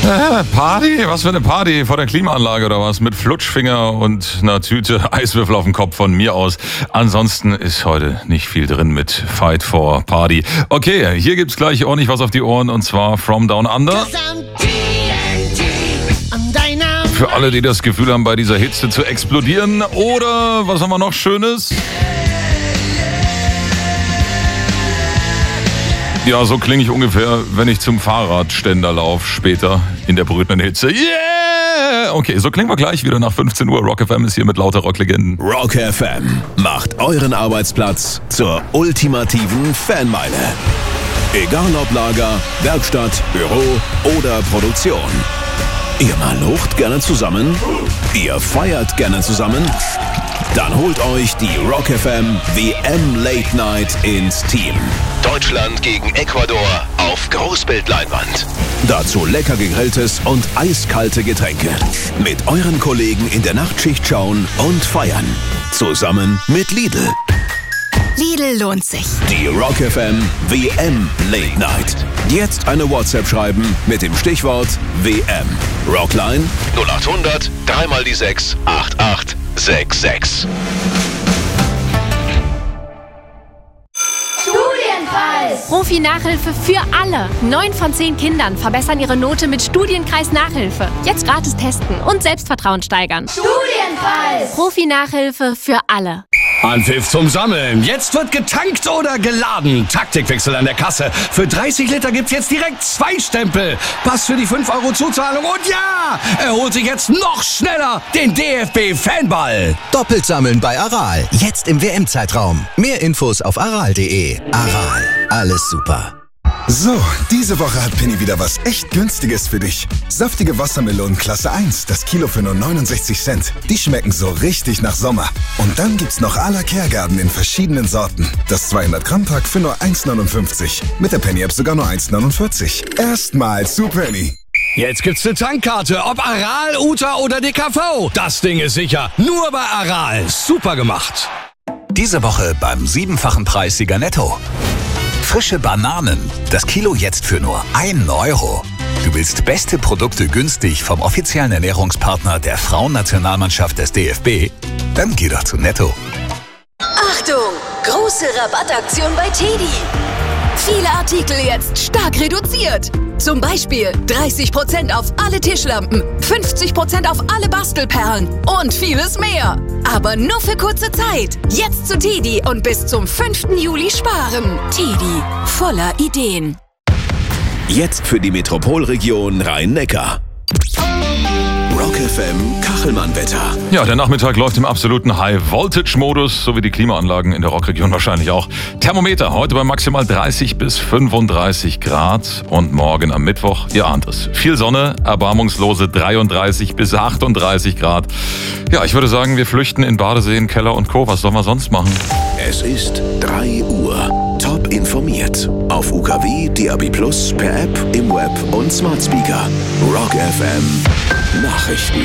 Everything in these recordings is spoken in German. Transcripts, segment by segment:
Party? Was für eine Party? Vor der Klimaanlage oder was? Mit Flutschfinger und einer Tüte Eiswürfel auf dem Kopf von mir aus. Ansonsten ist heute nicht viel drin mit Fight for Party. Okay, hier gibt's gleich ordentlich was auf die Ohren und zwar From Down Under. Für alle, die das Gefühl haben, bei dieser Hitze zu explodieren. Oder, was haben wir noch Schönes? Ja, so klinge ich ungefähr, wenn ich zum Fahrradständer laufe, später in der brütenden Hitze. Yeah! Okay, so klingen wir gleich wieder nach 15 Uhr. Rock FM ist hier mit lauter Rocklegenden. Rock FM macht euren Arbeitsplatz zur ultimativen Fanmeile. Egal ob Lager, Werkstatt, Büro oder Produktion. Ihr malocht gerne zusammen? Ihr feiert gerne zusammen? Dann holt euch die Rock FM WM Late Night ins Team. Deutschland gegen Ecuador auf Großbildleinwand. Dazu lecker gegrilltes und eiskalte Getränke. Mit euren Kollegen in der Nachtschicht schauen und feiern. Zusammen mit Lidl. Lidl lohnt sich. Die Rock FM WM Late Night. Jetzt eine WhatsApp schreiben mit dem Stichwort WM. Rockline 0800 3 die 6 8866. Profi-Nachhilfe für alle. 9 von 10 Kindern verbessern ihre Note mit Studienkreis Nachhilfe. Jetzt gratis testen und Selbstvertrauen steigern. Studienkreis! Profi-Nachhilfe für alle. Anpfiff zum Sammeln. Jetzt wird getankt oder geladen. Taktikwechsel an der Kasse. Für 30 Liter gibt's jetzt direkt 2 Stempel. Pass für die 5 € Zuzahlung. Und ja, er holt sich jetzt noch schneller den DFB-Fanball. Doppelt sammeln bei Aral. Jetzt im WM-Zeitraum. Mehr Infos auf aral.de. Aral. Alles super. So, diese Woche hat Penny wieder was echt Günstiges für dich. Saftige Wassermelonen Klasse 1, das Kilo für nur 69 Cent. Die schmecken so richtig nach Sommer. Und dann gibt's noch à la Kergarten in verschiedenen Sorten. Das 200 Gramm Pack für nur 1,59. Mit der Penny-App sogar nur 1,49. Erstmal zu Penny. Jetzt gibt's eine Tankkarte, ob Aral, Uta oder DKV. Das Ding ist sicher. Nur bei Aral. Super gemacht. Diese Woche beim 7-fachen Preissieger Netto. Frische Bananen. Das Kilo jetzt für nur 1 €. Du willst beste Produkte günstig vom offiziellen Ernährungspartner der Frauennationalmannschaft des DFB? Dann geh doch zu Netto. Achtung! Große Rabattaktion bei TEDi. Viele Artikel jetzt stark reduziert. Zum Beispiel 30% auf alle Tischlampen, 50% auf alle Bastelperlen und vieles mehr. Aber nur für kurze Zeit. Jetzt zu TEDi und bis zum 5. Juli sparen. TEDi, voller Ideen. Jetzt für die Metropolregion Rhein-Neckar. Rock FM Kachelmann-Wetter. Ja, der Nachmittag läuft im absoluten High-Voltage-Modus, so wie die Klimaanlagen in der Rockregion wahrscheinlich auch. Thermometer heute bei maximal 30 bis 35 Grad und morgen am Mittwoch, ihr ahnt es, viel Sonne, erbarmungslose 33 bis 38 Grad. Ja, ich würde sagen, wir flüchten in Badeseen, Keller und Co. Was sollen wir sonst machen? Es ist 3 Uhr. Top informiert. Auf UKW, DAB+, per App, im Web und Smart Speaker. Rock FM Nachrichten.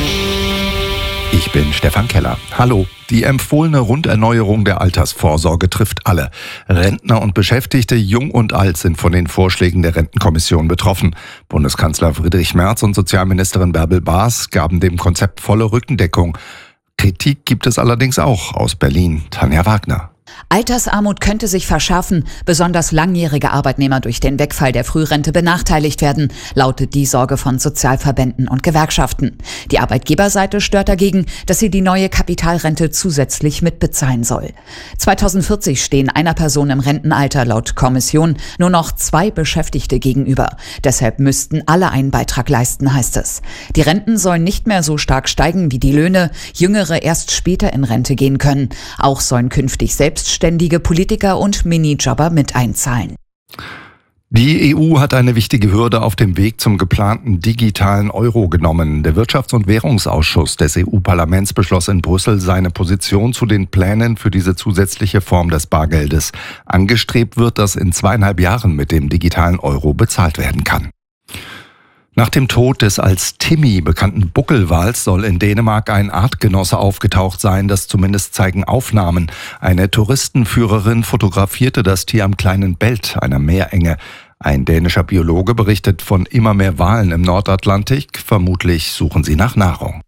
Ich bin Stefan Keller. Hallo. Die empfohlene Runderneuerung der Altersvorsorge trifft alle. Rentner und Beschäftigte, jung und alt, sind von den Vorschlägen der Rentenkommission betroffen. Bundeskanzler Friedrich Merz und Sozialministerin Bärbel Baas gaben dem Konzept volle Rückendeckung. Kritik gibt es allerdings auch aus Berlin. Tanja Wagner. Altersarmut könnte sich verschärfen, besonders langjährige Arbeitnehmer durch den Wegfall der Frührente benachteiligt werden, lautet die Sorge von Sozialverbänden und Gewerkschaften. Die Arbeitgeberseite stört dagegen, dass sie die neue Kapitalrente zusätzlich mitbezahlen soll. 2040 stehen einer Person im Rentenalter laut Kommission nur noch 2 Beschäftigte gegenüber. Deshalb müssten alle einen Beitrag leisten, heißt es. Die Renten sollen nicht mehr so stark steigen wie die Löhne, Jüngere erst später in Rente gehen können. Auch sollen künftig selbstständige Politiker und Minijobber mit einzahlen. Die EU hat eine wichtige Hürde auf dem Weg zum geplanten digitalen Euro genommen. Der Wirtschafts- und Währungsausschuss des EU-Parlaments beschloss in Brüssel seine Position zu den Plänen für diese zusätzliche Form des Bargeldes. Angestrebt wird, dass in 2,5 Jahren mit dem digitalen Euro bezahlt werden kann. Nach dem Tod des als Timmy bekannten Buckelwals soll in Dänemark ein Artgenosse aufgetaucht sein, das zumindest zeigen Aufnahmen. Eine Touristenführerin fotografierte das Tier am kleinen Belt, einer Meerenge. Ein dänischer Biologe berichtet von immer mehr Walen im Nordatlantik. Vermutlich suchen sie nach Nahrung.